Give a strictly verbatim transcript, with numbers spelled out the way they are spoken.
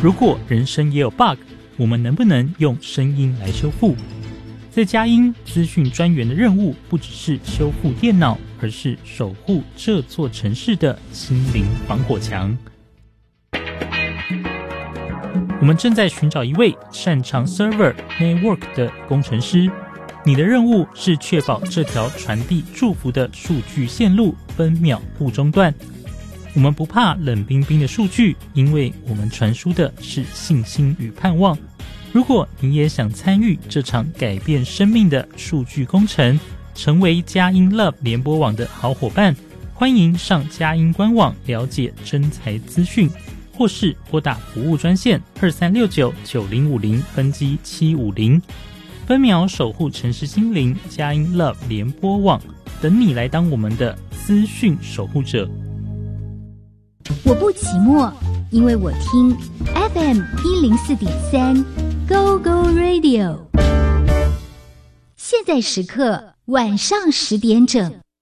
如果人生也有 bug， 我们能不能用声音来修复？在佳音资讯专员的任务不只是修复电脑，而是守护这座城市的心灵防火墙。我们正在寻找一位擅长 server network 的工程师，你的任务是确保这条传递祝福的数据线路分秒不中断。我们不怕冷冰冰的数据，因为我们传输的是信心与盼望。如果你也想参与这场改变生命的数据工程，成为佳音 Love 联播网的好伙伴，欢迎上佳音官网了解征才资讯，或是拨打服务专线二三六九九零五零分机七五零，分秒守护城市心灵，佳音 Love 联播网等你来当我们的资讯守护者。 我不寂寞，因为我听 F M 一零四点三 Go Go Radio。现在时刻晚上十点整。